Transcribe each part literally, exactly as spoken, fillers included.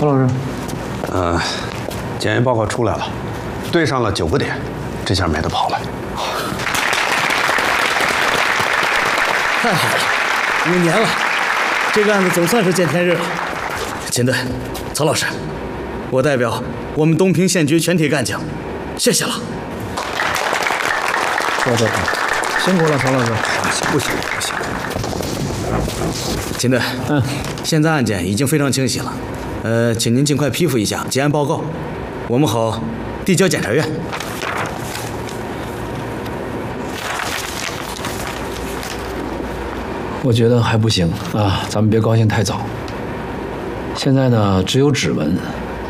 何老师， 呃，检验报告出来了，对上了九个点，这下没得跑了。 太好了，五年了，这个案子总算是见天日了。秦队，曹老师，我代表我们东平县局全体干警，谢谢了。 坐坐，辛苦了，曹老师。 不行不行。 秦队，嗯，现在案件已经非常清晰了，呃，请您尽快批复一下结案报告，我们好递交检察院。 我觉得还不行啊，咱们别高兴太早。现在呢，只有指纹，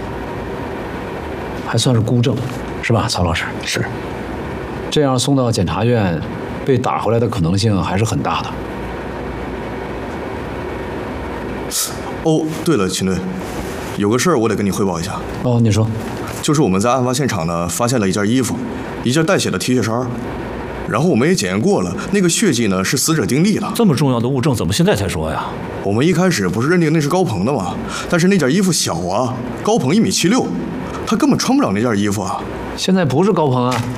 还算是孤证，是吧，曹老师？ 是。 这样送到检察院，被打回来的可能性还是很大的。 哦，对了，秦队，有个事儿我得跟你汇报一下。 哦，你说。 就是我们在案发现场呢，发现了一件衣服，一件带血的 T 恤衫。然后我们也检验过了，那个血迹呢是死者丁力的。 这么重要的物证，怎么现在才说呀？ 我们一开始不是认定那是高鹏的吗？但是那件衣服小啊，高鹏一米七六，他根本穿不了那件衣服啊。 现在不是高鹏啊，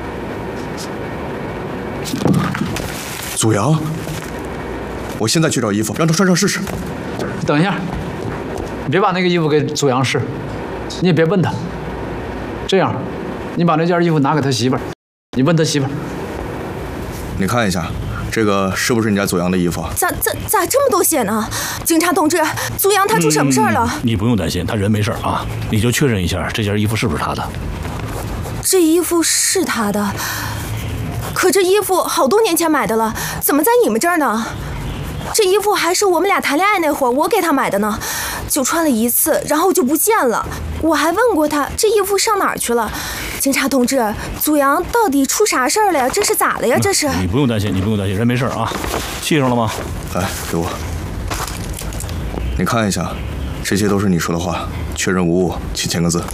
祖阳。我现在去找衣服，让他穿上试试。 等一下，你别把那个衣服给祖阳试，你也别问他。这样，你把那件衣服拿给他媳妇儿，你问他媳妇儿。 你看一下，这个是不是你家祖阳的衣服？ 咋咋咋这么多血呢？警察同志，祖阳他出什么事儿了？ 嗯？你不用担心，他人没事啊，你就确认一下这件衣服是不是他的。 这衣服是他的，可这衣服好多年前买的了，怎么在你们这儿呢？这衣服还是我们俩谈恋爱那会儿我给他买的呢，就穿了一次，然后就不见了。我还问过他这衣服上哪儿去了。警察同志，祖阳到底出啥事儿了呀？这是咋了呀？这是？ 你不用担心，你不用担心，人没事啊。系上了吗？ 来，给我。你看一下，这些都是你说的话，确认无误，请签个字。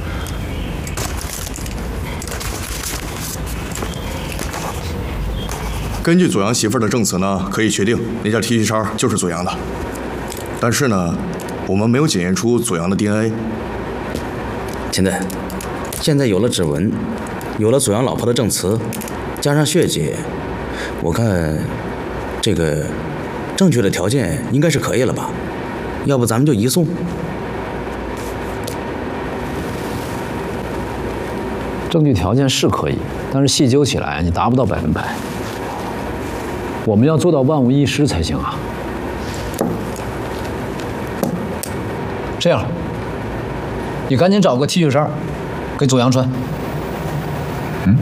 根据祖阳媳妇儿的证词呢，可以确定那件 T 恤衫就是祖阳的。但是呢，我们没有检验出祖阳的 D N A。 秦队，现在有了指纹，有了祖阳老婆的证词，加上血迹，我看这个证据的条件应该是可以了吧？要不咱们就移送。 证据条件是可以，但是细究起来你达不到百分百。我们要做到万无一失才行啊！这样，你赶紧找个 T 恤衫，给祖阳穿。嗯，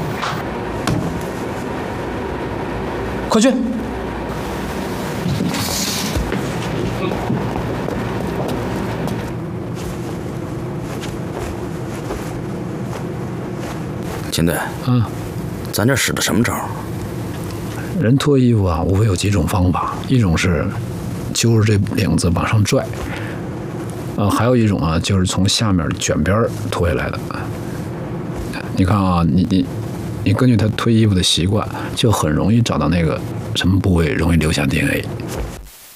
快去！ 秦队， 嗯， 咱这使的什么招？ 人脱衣服啊，无非有几种方法，一种是揪着这领子往上拽，呃，还有一种啊，就是从下面卷边脱下来的。你看啊，你你你根据他脱衣服的习惯，就很容易找到那个什么部位容易留下 D N A。